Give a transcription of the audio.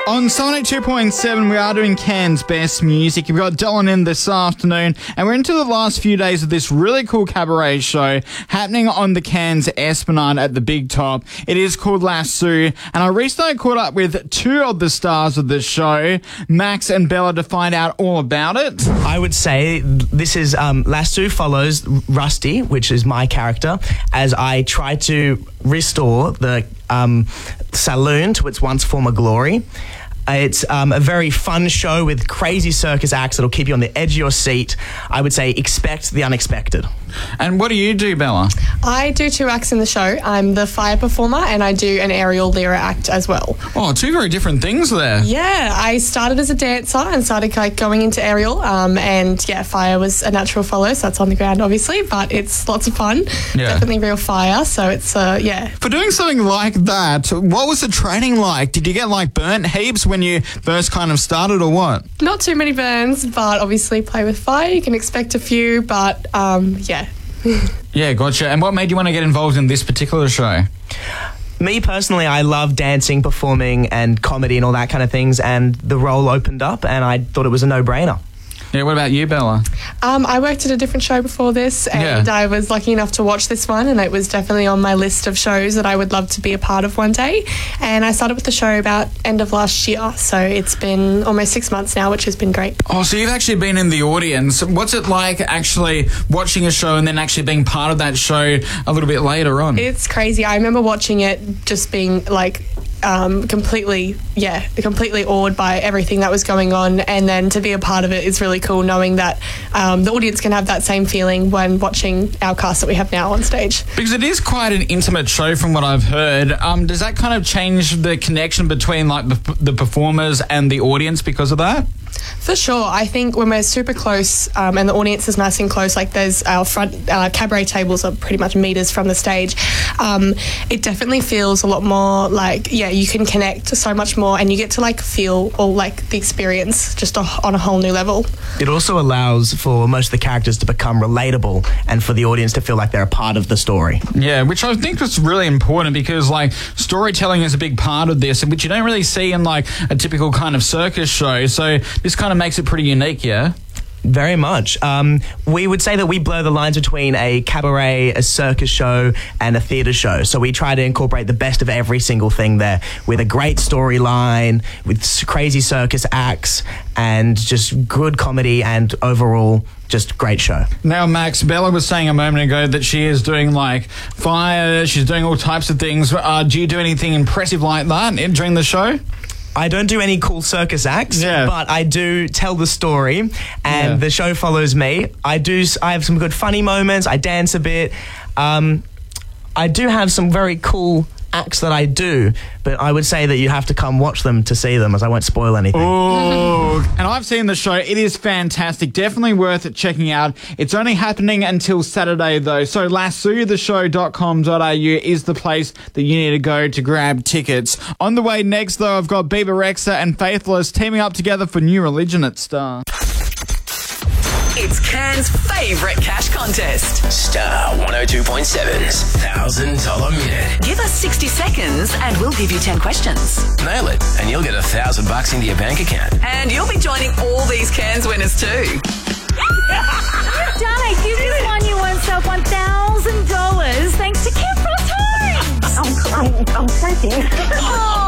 On Sonic 2.7, we are doing Cairns Best Music. We've got Dylan in this afternoon, and we're into the last few days of this really cool cabaret show happening on the Cairns Esplanade at the Big Top. It is called Lasso, and I recently caught up with two of the stars of the show, Max and Bella, to find out all about it. I would say this is Lasso follows Rusty, which is my character, as I try to restore the saloon to its once former glory. It's a very fun show with crazy circus acts that'll keep you on the edge of your seat. I would say expect the unexpected. And what do you do, Bella? I do two acts in the show. I'm the fire performer and I do an aerial lyra act as well. Oh, two very different things there. Yeah, I started as a dancer and started going into aerial, and fire was a natural follow, so that's on the ground obviously, but it's lots of fun. Yeah. Definitely real fire, so it's For doing something like that, what was the training like? Did you get burnt heaps when you first kind of started, or what? Not too many burns, but obviously play with fire. You can expect a few, but Yeah, gotcha. And what made you want to get involved in this particular show? Me personally, I love dancing, performing and comedy and all that kind of things, and the role opened up and I thought it was a no-brainer. Yeah, what about you, Bella? I worked at a different show before this, and I was lucky enough to watch this one, and it was definitely on my list of shows that I would love to be a part of one day. And I started with the show about end of last year, so it's been almost 6 months now, which has been great. Oh, so you've actually been in the audience. What's it like actually watching a show and then actually being part of that show a little bit later on? It's crazy. I remember watching it just being completely awed by everything that was going on, and then to be a part of it is really cool, knowing that the audience can have that same feeling when watching our cast that we have now on stage. Because it is quite an intimate show from what I've heard. Does that kind of change the connection between the performers and the audience because of that? For sure. I think when we're super close and the audience is nice and close, there's our front cabaret tables are pretty much meters from the stage, it definitely feels a lot more you can connect so much more, and you get to feel all the experience just on a whole new level. It also allows for most of the characters to become relatable and for the audience to feel like they're a part of the story. Yeah, which I think is really important, because storytelling is a big part of this, which you don't really see in a typical kind of circus show. So this kind of makes it pretty unique, yeah? Very much. We would say that we blur the lines between a cabaret, a circus show, and a theatre show. So we try to incorporate the best of every single thing there, with a great storyline, with crazy circus acts, and just good comedy, and overall just great show. Now, Max, Bella was saying a moment ago that she is doing fire, she's doing all types of things. Do you do anything impressive like that during the show? I don't do any cool circus acts, but I do tell the story, and the show follows me. I have some good funny moments. I dance a bit. I do have some very cool acts that I do, but I would say that you have to come watch them to see them, as I won't spoil anything. Oh, and I've seen the show. It is fantastic. Definitely worth checking out. It's only happening until Saturday, though. So lassotheshow.com.au is the place that you need to go to grab tickets. On the way next, though, I've got Bieber Rexha and Faithless teaming up together for New Religion at Star. It's Cairns' favourite cash contest. Star 102.7's $1,000 minute. Give us 60 seconds and we'll give you 10 questions. Nail it, and you'll get $1,000 into your bank account. And you'll be joining all these Cairns winners too. Donna, you just won yourself $1,000 thanks to Kim Frost Homes. I'm so thank you. Oh,